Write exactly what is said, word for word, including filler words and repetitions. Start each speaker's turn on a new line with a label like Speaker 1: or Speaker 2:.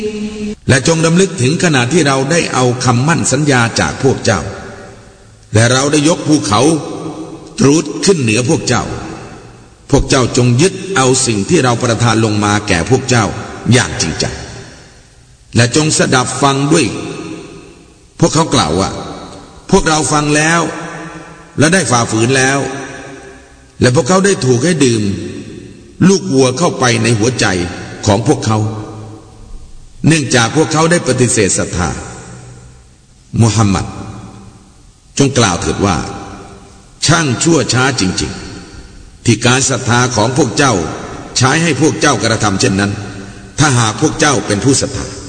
Speaker 1: และจงรำลึกถึงขณะที่เราได้เอาคำมั่นสัญญาจากพวกเจ้าและเราได้ยกภูเขาตรูดขึ้นเหนือพวกเจ้าพวกเจ้าจงยึดเอาสิ่งที่เราประทานลงมาแก่พวกเจ้าอย่างจริงจังและจงสดับฟังด้วยพวกเขากล่าวว่าพวกเราฟังแล้วและได้ฝ่าฝืนแล้วและพวกเขาได้ถูกให้ดื่มลูกวัวเข้าไปในหัวใจของพวกเขาเนื่องจากพวกเขาได้ปฏิเสธศรัทธามุฮัมมัดจงกล่าวเถิดว่าช่างชั่วช้าจริงๆที่การศรัทธาของพวกเจ้าใช้ให้พวกเจ้ากระทำเช่นนั้นถ้าหากพวกเจ้าเป็นผู้ศรัทธา